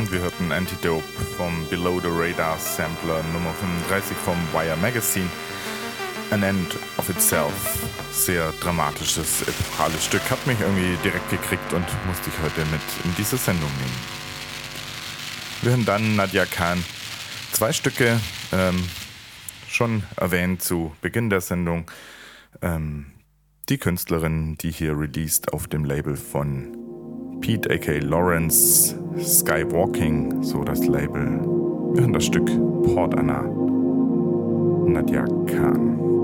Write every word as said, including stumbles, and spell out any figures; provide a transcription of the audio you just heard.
Und wir hörten Antidope vom Below the Radar Sampler Nummer fünfunddreißig vom Wire Magazine. An End of Itself. Sehr dramatisches, epochales Stück. Hat mich irgendwie direkt gekriegt und musste ich heute mit in diese Sendung nehmen. Wir hören dann Nadia Khan. Zwei Stücke, ähm, schon erwähnt zu Beginn der Sendung. Ähm, die Künstlerin, die hier released auf dem Label von Pete aka Lawrence, Skywalking, so das Label. Wir hören das Stück Port Anna, Nadia Khan.